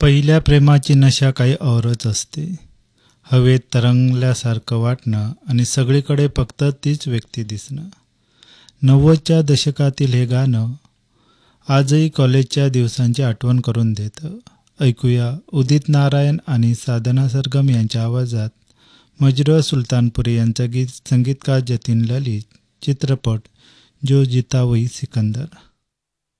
पहिल्या प्रेमाची नशा काही औरच असते. हवेत तरंगल्यासारखं वाटणं आणि सगळीकडे फक्त तीच व्यक्ती दिसणं. 90च्या दशकातील हे गाणं आजही कॉलेजच्या दिवसांची आठवण करून देतं. ऐकूया उदित नारायण आणि साधना सरगम यांच्या आवाजात मजरूह सुलतानपुरी यांचं गीत, संगीतकार जतीन ललित, चित्रपट जो जीता वही सिकंदर.